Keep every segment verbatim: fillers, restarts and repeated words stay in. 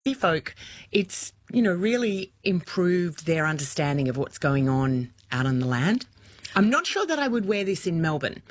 folk, it's, you know, really improved their understanding of what's going on out on the land. I'm not sure that I would wear this in Melbourne.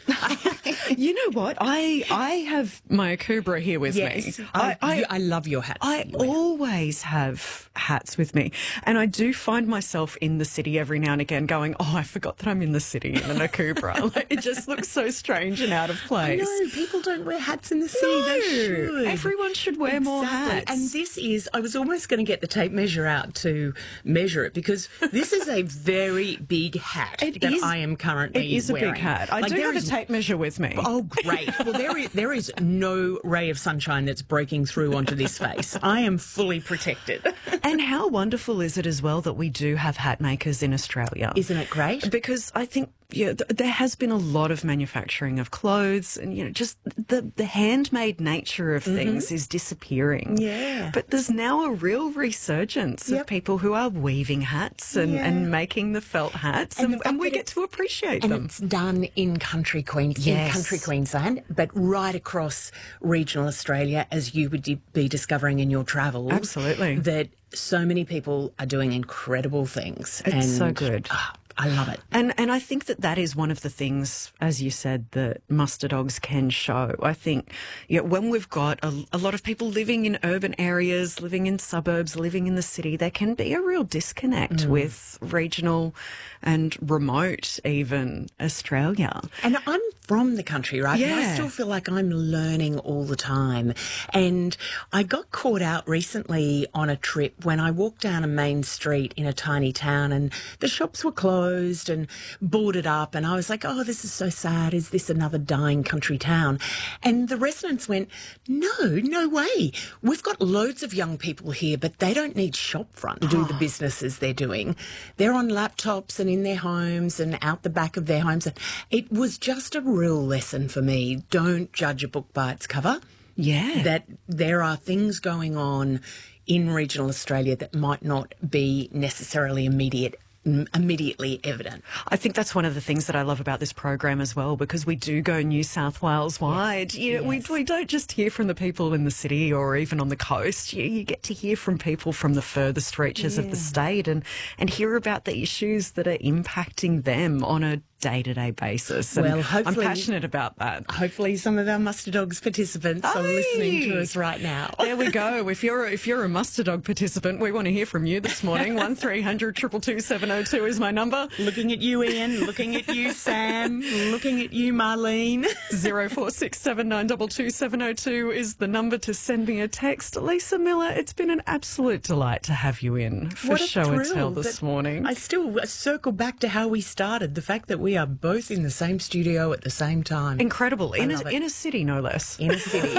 You know what? I I have my Akubra here with yes, me. I, I, I, I love your hats. I you wear. always have hats with me. And I do find myself in the city every now and again going, oh, I forgot that I'm in the city in an Akubra. Like, it just looks so strange and out of place. No, people don't wear hats in the city. No, they should. Everyone should wear exactly. more hats. And this is, I was almost going to get the tape measure out to measure it because this is a very big hat It that is- I am currently It is wearing. a big hat. I Like, do there have is- a tape measure with me. Oh, great. Well, there is, there is no ray of sunshine that's breaking through onto this face. I am fully protected. And how wonderful is it as well that we do have hat makers in Australia? Isn't it great? Because I think yeah, th- there has been a lot of manufacturing of clothes and, you know, just the, the handmade nature of things mm-hmm. is disappearing. Yeah. But there's now a real resurgence yep. of people who are weaving hats and, yeah. and making the felt hats and, and, and we get to appreciate and them. It's done in country Queens, yes. in country Queensland, but right across regional Australia, as you would be discovering in your travels. Absolutely. That so many people are doing incredible things. It's and, so good. Oh, I love it. And and I think that that is one of the things, as you said, that muster dogs can show. I think you know, when we've got a, a lot of people living in urban areas, living in suburbs, living in the city, there can be a real disconnect mm. with regional and remote, even, Australia. And I'm from the country, right? Yeah. And I still feel like I'm learning all the time. And I got caught out recently on a trip when I walked down a main street in a tiny town and the shops were closed and boarded up. And I was like, oh, this is so sad. Is this another dying country town? And the residents went, no, no way. We've got loads of young people here, but they don't need shop front to do oh. the businesses they're doing. They're on laptops and in their homes and out the back of their homes. It was just a real lesson for me. Don't judge a book by its cover. Yeah. That there are things going on in regional Australia that might not be necessarily immediate immediately evident. I think that's one of the things that I love about this program as well, because we do go New South Wales wide. Yes. You know, yes. we, we don't just hear from the people in the city or even on the coast. You, you get to hear from people from the furthest reaches yeah. of the state and, and hear about the issues that are impacting them on a day-to-day basis. And well, hopefully, I'm passionate about that. Hopefully some of our Muster Dogs participants Aye. are listening to us right now. There we go. If you're, if you're a Muster Dog participant, we want to hear from you this morning. one three hundred two two two seven oh two is my number. Looking at you, Ian. Looking at you, Sam. Looking at you, Marlene. zero four six seven nine two two seven oh two is the number to send me a text. Lisa Miller, it's been an absolute delight to have you in for Show and Tell this morning. I still circle back to how we started. The fact that we are both in the same studio at the same time. Incredible. In a, in a city, no less. In a city.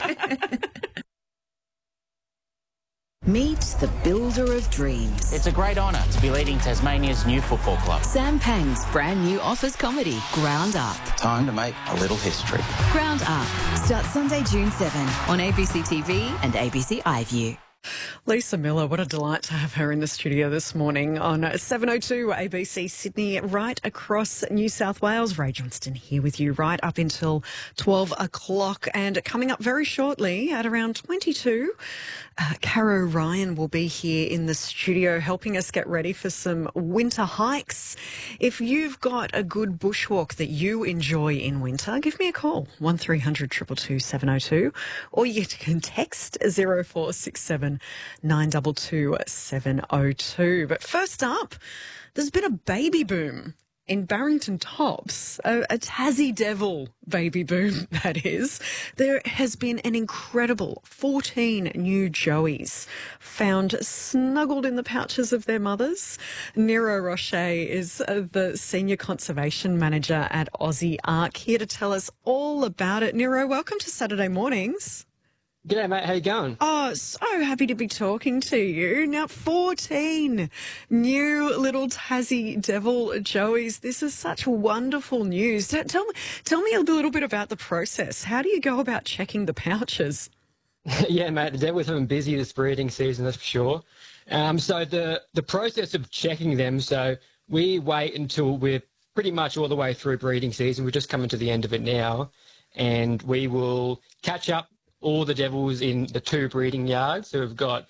Meet the builder of dreams. It's a great honour to be leading Tasmania's new football club. Sam Pang's brand new office comedy, Ground Up. Time to make a little history. Ground Up starts Sunday, June seventh on A B C T V and A B C iView. Lisa Miller, what a delight to have her in the studio this morning on seven oh two A B C Sydney, right across New South Wales. Ray Johnston here with you right up until twelve o'clock. And coming up very shortly at around twenty-two, uh, Caro Ryan will be here in the studio helping us get ready for some winter hikes. If you've got a good bushwalk that you enjoy in winter, give me a call, one three hundred two two two seven oh two, or you can text zero four six seven nine two two seven oh two. But first up, there's been a baby boom in Barrington Tops, a, a Tassie Devil baby boom, that is. There has been an incredible fourteen new Joeys found snuggled in the pouches of their mothers. Nero Roche is uh, the Senior Conservation Manager at Aussie Ark, here to tell us all about it. Nero, welcome to Saturday Mornings. G'day, mate. How you going? Oh, so happy to be talking to you. Now, fourteen new little Tassie Devil Joeys. This is such wonderful news. Tell, tell me, tell me a little bit about the process. How do you go about checking the pouches? Yeah, mate. The Devils have been busy this breeding season, that's for sure. Um, so the, the process of checking them, so we wait until we're pretty much all the way through breeding season. We're just coming to the end of it now. And we will catch up all the devils in the two breeding yards. So we've got